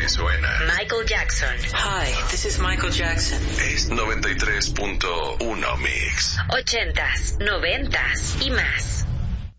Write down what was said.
que suena. Michael Jackson. Hi, this is Michael Jackson. Es 93.1 Mix. 80s, 90s y más.